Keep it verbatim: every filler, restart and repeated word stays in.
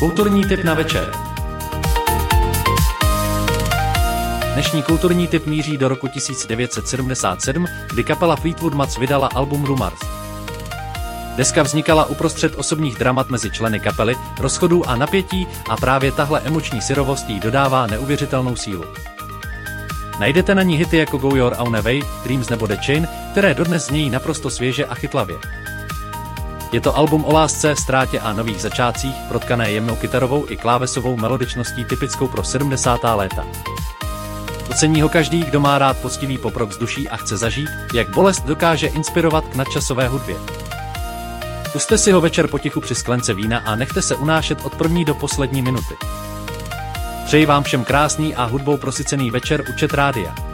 Kulturní tip na večer. Dnešní kulturní tip míří do roku tisíc devět set sedmdesát sedm, kdy kapela Fleetwood Mac vydala album Rumours. Deska vznikala uprostřed osobních dramat mezi členy kapely, rozchodů a napětí a právě tahle emoční syrovost jí dodává neuvěřitelnou sílu. Najdete na ní hity jako Go Your Own Way, Dreams nebo The Chain, které dodnes znějí naprosto svěže a chytlavě. Je to album o lásce, ztrátě a nových začátcích, protkané jemnou kytarovou i klávesovou melodičností typickou pro sedmdesátá léta. Ocení ho každý, kdo má rád poctivý pop rock z duší a chce zažít, jak bolest dokáže inspirovat k nadčasové hudbě. Pusťte si ho večer potichu při sklence vína a nechte se unášet od první do poslední minuty. Přeji vám všem krásný a hudbou prosycený večer u Chat Rádia.